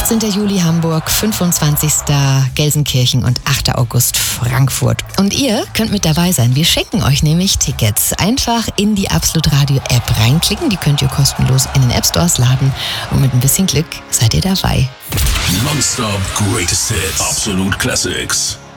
18. Juli Hamburg, 25. Gelsenkirchen und 8. August Frankfurt. Und ihr könnt mit dabei sein. Wir schenken euch nämlich Tickets. Einfach in die Absolut Radio App reinklicken. Die könnt ihr kostenlos in den App Stores laden. Und mit ein bisschen Glück seid ihr dabei. Non-stop greatest hits. Absolute Classics.